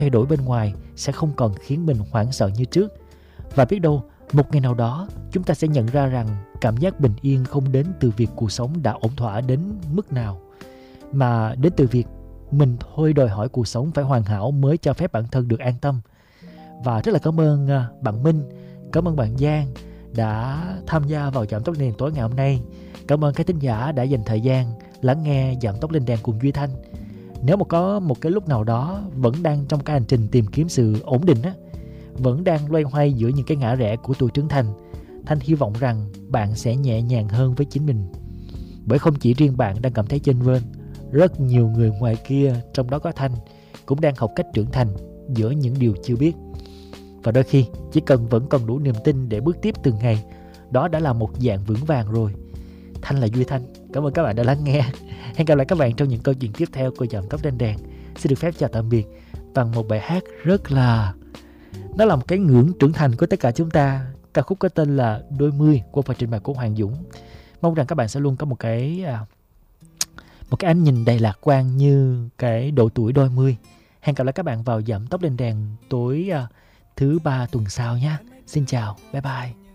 thay đổi bên ngoài sẽ không còn khiến mình hoảng sợ như trước. Và biết đâu, một ngày nào đó chúng ta sẽ nhận ra rằng cảm giác bình yên không đến từ việc cuộc sống đã ổn thỏa đến mức nào, mà đến từ việc mình thôi đòi hỏi cuộc sống phải hoàn hảo mới cho phép bản thân được an tâm. Và rất là cảm ơn bạn Minh, cảm ơn bạn Giang đã tham gia vào Giảm Tốc Lên Đèn tối ngày hôm nay. Cảm ơn các thính giả đã dành thời gian lắng nghe Giảm Tốc Lên Đèn cùng Duy Thanh. Nếu mà có một cái lúc nào đó vẫn đang trong cái hành trình tìm kiếm sự ổn định á, vẫn đang loay hoay giữa những cái ngã rẽ của tuổi trưởng thành, Thanh hy vọng rằng bạn sẽ nhẹ nhàng hơn với chính mình. Bởi không chỉ riêng bạn đang cảm thấy chênh vênh, rất nhiều người ngoài kia, trong đó có Thanh, cũng đang học cách trưởng thành giữa những điều chưa biết. Và đôi khi chỉ cần vẫn còn đủ niềm tin để bước tiếp từng ngày, đó đã là một dạng vững vàng rồi. Thanh là Duy Thanh, cảm ơn các bạn đã lắng nghe. Hẹn gặp lại các bạn trong những câu chuyện tiếp theo của Giảm Tốc Lên Đèn. Xin được phép chào tạm biệt bằng một bài hát rất là... nó là một cái ngưỡng trưởng thành của tất cả chúng ta. Ca khúc có tên là Đôi mươi của phần trình bày của Hoàng Dũng. Mong rằng các bạn sẽ luôn có một cái ánh nhìn đầy lạc quan như cái độ tuổi đôi mươi. Hẹn gặp lại các bạn vào Giảm Tốc Lên Đèn tối thứ 3 tuần sau nhé. Xin chào, bye bye.